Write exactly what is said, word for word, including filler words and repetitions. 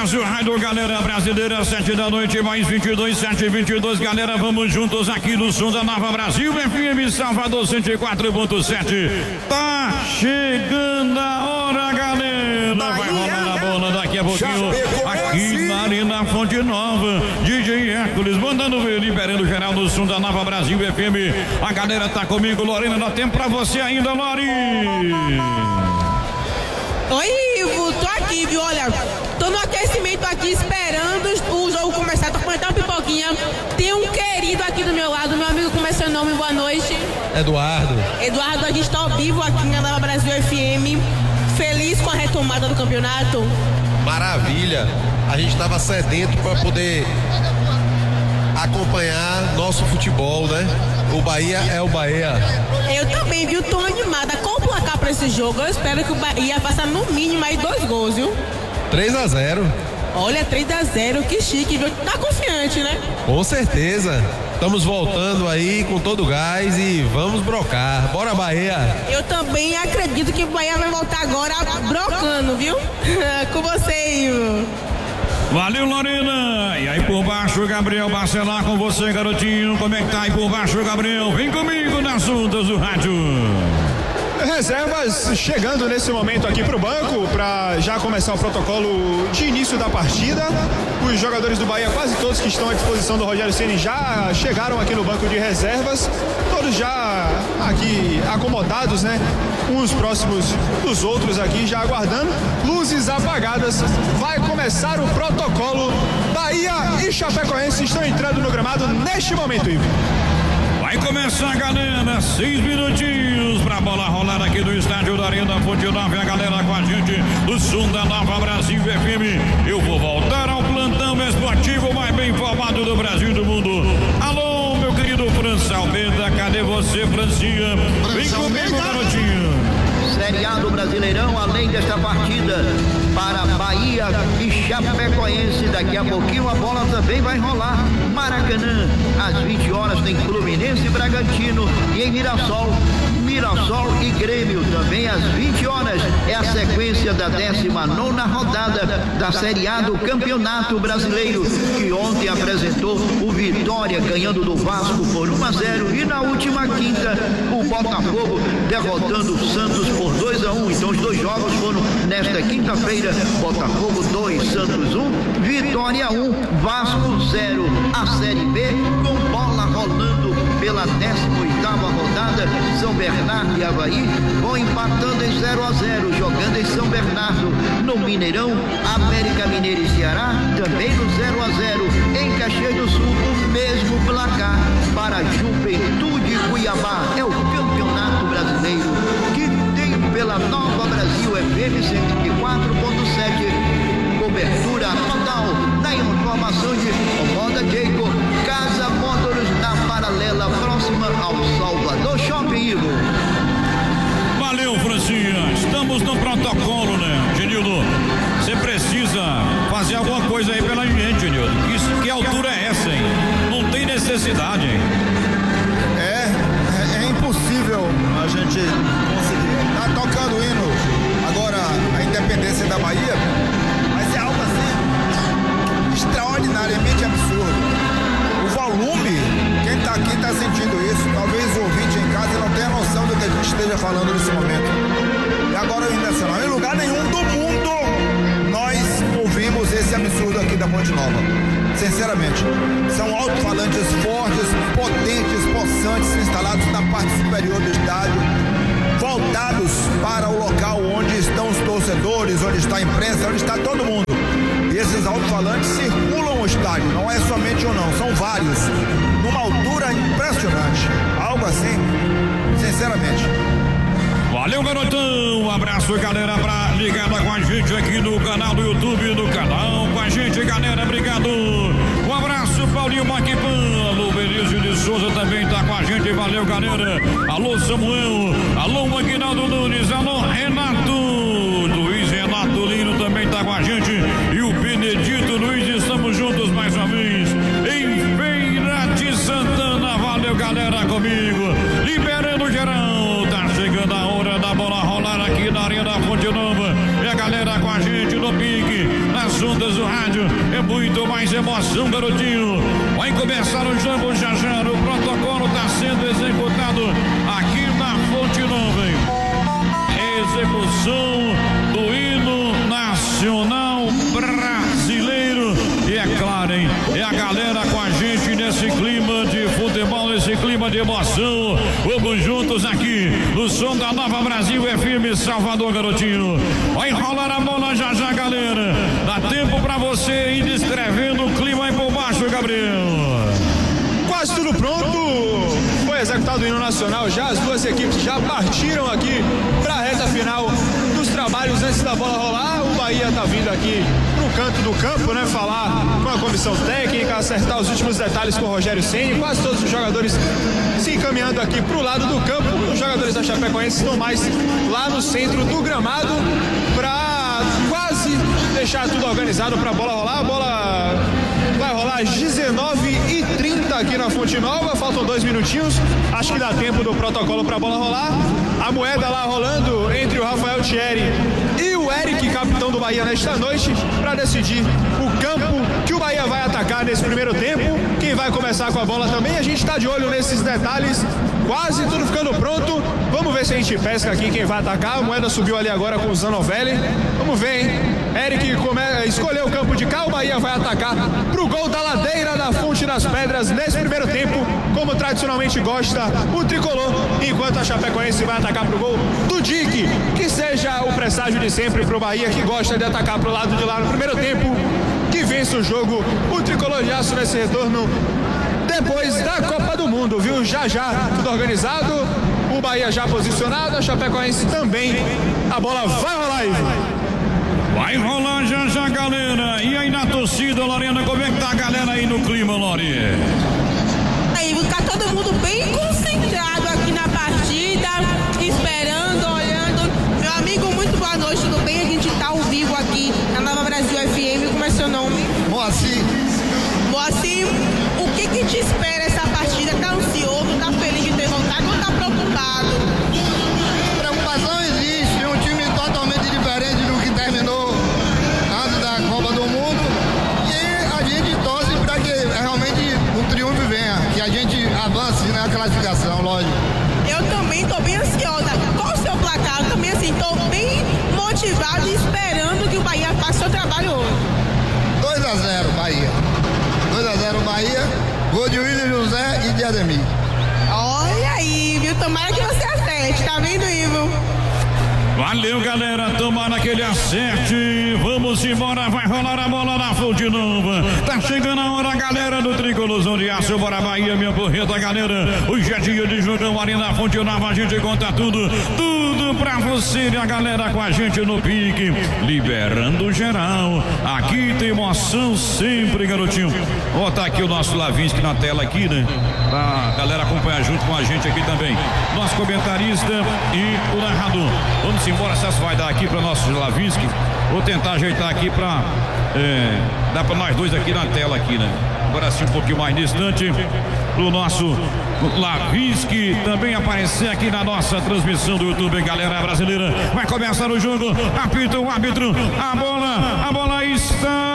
Brasil, Rádio Galera Brasileira, sete da noite, mais vinte e dois, sete e vinte e dois, galera, vamos juntos aqui no som da Nova Brasil, F M Salvador cento e quatro ponto sete. Tá chegando a hora, galera. Vai rolar a bola daqui a pouquinho, aqui na Arena Fonte Nova. D J Hércules mandando ver, liberando geral no som da Nova Brasil F M. A galera tá comigo, Lorena, dá tempo pra você ainda, Lori. Oi, Ivo, tô aqui, viu? Olha, tô no aquecimento aqui esperando o jogo começar. Tô comendo uma pipoquinha. Tem um querido aqui do meu lado, meu amigo, como é seu nome? Boa noite. Eduardo. Eduardo, a gente tá ao vivo aqui na Nova Brasil F M. Feliz com a retomada do campeonato? Maravilha. A gente tava sedento para poder acompanhar nosso futebol, né? O Bahia é o Bahia. Eu também, viu? Tô animada. Qual o placar pra esse jogo? Eu espero que o Bahia faça no mínimo aí dois gols, viu? três a zero. Olha, três a zero, que chique, viu? Tá confiante, né? Com certeza. Estamos voltando aí com todo o gás e vamos brocar. Bora, Bahia. Eu também acredito que o Bahia vai voltar agora brocando, viu? Com você, Ivo. Valeu, Lorena. E aí por baixo, Gabriel Bacelar com você, garotinho. Como é que tá aí por baixo, Gabriel? Vem comigo nas ondas do rádio. Reservas chegando nesse momento aqui para o banco para já começar o protocolo de início da partida. Os jogadores do Bahia, quase todos que estão à disposição do Rogério Ceni, já chegaram aqui no banco de reservas, todos já aqui acomodados, né? Uns próximos dos outros aqui já aguardando, luzes apagadas. Vai começar o protocolo. Bahia e Chapecoense estão entrando no gramado neste momento, Ivo. Vai começar, galera, seis minutinhos pra bola rolar aqui do estádio da Arena Fonte Nova. A galera com a gente do som da Nova Brasil F M. Eu vou voltar ao plantão esportivo mais bem informado do Brasil e do mundo. Alô, meu querido França Almeida, cadê você, Francinha? Vem comigo, garotinho. Série A do Brasileirão, além desta partida para Bahia e Chapecoense. Daqui a pouquinho a bola também vai rolar. Maracanã, às vinte horas tem Fluminense e Bragantino, e em Mirassol, Mirassol e Grêmio, também às vinte horas. É a sequência da décima nona rodada da Série A do Campeonato Brasileiro, que ontem apresentou o Vitória ganhando do Vasco por um a zero, e na última quinta o Botafogo derrotando o Santos por dois a um. Então os dois jogos foram nesta quinta-feira: Botafogo dois, Santos um, Vitória um, Vasco zero. A Série B com bola rolando pela décima oitava rodada. São Bernardo e Avaí vão empatando em zero a zero, jogando em São Bernardo. No Mineirão, América Mineiro e Ceará também no zero a zero. Em Caxias do Sul, o mesmo placar para Juventude e Cuiabá. É o Campeonato Brasileiro que tem pela Nova Brasil F M cento e quatro ponto sete. Cobertura total na informação de Moda Jacob, Casa Módulos na paralela próxima ao Salvador Shopping, Ivo. Valeu, Francinha. Estamos no protocolo, né, Genildo? Você precisa fazer alguma coisa aí pela gente, Genildo. Que, que altura é essa, hein? Não tem necessidade, hein? É, é, é impossível a gente conseguir. Tá tocando o hino agora, a independência da Bahia, mas é algo assim extraordinariamente absurdo. O volume, quem tá aqui tá sentindo isso. Talvez o ouvinte em casa não tenha noção do que a gente esteja falando nesse momento. E agora o hino nacional, em lugar nenhum do mundo nós ouvimos esse absurdo aqui da Ponte Nova. Sinceramente, são alto-falantes fortes, potentes, possantes, instalados na parte superior do estádio, voltados para o local onde estão os torcedores, onde está a imprensa, onde está todo mundo. E esses alto-falantes circulam o estádio, não é somente um não, são vários, numa altura impressionante. Algo assim, sinceramente. Valeu, garotão. Um abraço, galera, pra ligada com a gente aqui no canal do YouTube, do canal com a gente, galera. Obrigado. Um abraço, Paulinho Maquipan. Alô, Benício de Souza também tá com a gente. Valeu, galera. Alô, Samuel. Alô, Maguinaldo Nunes. Alô, Renato. Luiz Renato Lino também tá com a gente. E o Benedito Luiz, estamos juntos mais uma vez em Feira de Santana. Valeu, galera, comigo. Liberando geral. Tá chegando a hora da bola rolar aqui na Arena Fonte Nova. E a galera com a gente no pique, nas ondas do rádio. É muito mais emoção, garotinho. Vai começar o jogo já já. O protocolo está sendo executado aqui na Fonte Nova, hein? Execução do hino nacional brasileiro. E é claro, hein? É a galera com a gente nesse clima de futebol, nesse clima de emoção. Vamos juntos aqui no som da Nova Brasil F M Salvador, garotinho. Vai enrolar a bola já já, galera. Dá tempo pra você ir descrevendo o clima aí por baixo, Gabriel. Quase tudo pronto. Foi executado o hino nacional já. As duas equipes já partiram aqui para a reta final dos trabalhos antes da bola rolar. O Bahia tá vindo aqui pro canto do campo, né? Falar com a comissão técnica, acertar os últimos detalhes com o Rogério Ceni. Quase todos os jogadores se encaminhando aqui pro lado do campo. Os jogadores da Chapecoense estão mais lá no centro do gramado para quase deixar tudo organizado para a bola rolar. A bola vai rolar às dezenove e trinta aqui na Fonte Nova. Faltam dois minutinhos. Acho que dá tempo do protocolo para a bola rolar. A moeda lá rolando entre o Rafael Thierry e o Eric, capitão do Bahia nesta noite, para decidir o campo que o Bahia vai atacar nesse primeiro tempo. Quem vai começar com a bola também. A gente está de olho nesses detalhes. Quase tudo ficando pronto. Vamos ver se a gente pesca aqui quem vai atacar. A moeda subiu ali agora com o Zanovelli. Vamos ver, hein? Eric come... escolheu o campo de cá. O Bahia vai atacar pro gol da ladeira da Fonte das Pedras nesse primeiro tempo, como tradicionalmente gosta o tricolor, enquanto a Chapecoense vai atacar pro gol do Dick, que seja o presságio de sempre pro Bahia, que gosta de atacar pro lado de lá no primeiro tempo, que vence o jogo. O tricolor de aço nesse retorno depois da Copa do Mundo, viu? Já já, tudo organizado, o Bahia já posicionado, a Chapecoense também. A bola vai rolar, Ivo. Vai rolar já já, galera. E aí na torcida, Lorena, como é que tá a galera aí no clima, Lori? Aí, tá todo mundo bem concentrado aqui na partida, esperando, olhando. Meu amigo, muito boa noite, tudo bem? A gente tá ao vivo aqui na Nova Brasil F M. Como é seu nome? Moacir. Moacir, o que que te espera essa partida? Tá ansioso, tá feliz de ter voltado ou tá preocupado? Preocupação existe, um time totalmente diferente do que terminou antes da Copa do Mundo, e a gente torce para que realmente o triunfo venha, que a gente avance na classificação, lógico. Eu também tô bem ansiosa. Qual o seu placar? Eu também assim, tô bem motivado e esperando que o Bahia faça seu trabalho hoje. dois a zero Bahia. dois a zero Bahia, gol de William José e de Ademir. Olha aí, viu? Tomara que você acerte, tá vendo, Ivo? Valeu, galera, tomara que ele acerte. Vamos embora, vai rolar a bola na Fonte Nova. Tá chegando a hora, galera do Tricolozão de Aço. Bora Bahia, minha porreta, galera. Hoje é dia de jogão ali na Fonte Nova. A gente conta tudo, tudo pra você e a galera com a gente no pique, liberando geral. Aqui tem emoção sempre, garotinho. Ó, tá aqui o nosso Lavinsky na tela aqui, né? Pra galera acompanhar junto com a gente aqui também. Nosso comentarista e o narrador. Vamos embora, Celso vai dar aqui para nosso Lavinsky. Vou tentar ajeitar aqui para é, dar para nós dois aqui na tela aqui, né? Agora sim um pouquinho mais distante pro nosso Lavinsky também aparecer aqui na nossa transmissão do YouTube, galera brasileira. Vai começar o jogo, apita o árbitro, a bola, a bola está